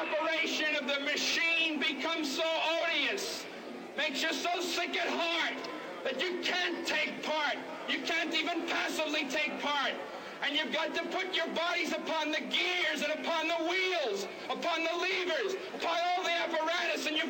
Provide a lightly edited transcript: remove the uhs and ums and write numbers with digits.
operation of the machine becomes so odious, makes you so sick at heart that you can't take part. You can't even passively take part. And you've got to put your bodies upon the gears and upon the wheels, upon the levers, upon all the apparatus, and you've